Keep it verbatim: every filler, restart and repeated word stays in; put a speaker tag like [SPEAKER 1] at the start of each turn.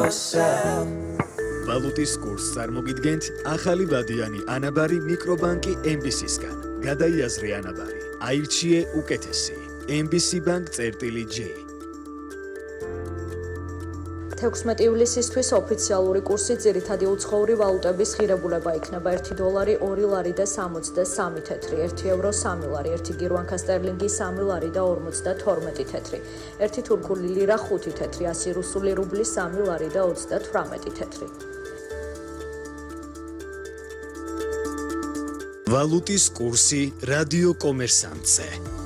[SPEAKER 1] myself.
[SPEAKER 2] ვალუტის კურსს წარმოგიდგენთ ახალი ვადიანი ანაბარი მიკრობანკი ემ ბი სისგან. გადაიაზრე ანაბარი. აირჩიე უკეთესი. ემ ბი სი Bank წერტილი J.
[SPEAKER 3] თექვსმეტი ივლისისთვის ოფიციალური კურსი ძირითადი უცხოური ვალუტების ღირებულება იქნება ერთი დოლარი, ორი ლარი და სამოცდასამი თეთრი, ერთი ევრო სამი ლარი, ერთი გირვანკა სტერლინგი სამი ლარი და ორმოცდათორმეტი თეთრი, ერთი თურქული ლირა ხუთი თეთრი, ასი რუსული რუბლი სამი ლარი და ოცდათვრამეტი თეთრი.
[SPEAKER 2] ვალუტის კურსი რადიო კომერსანტზე.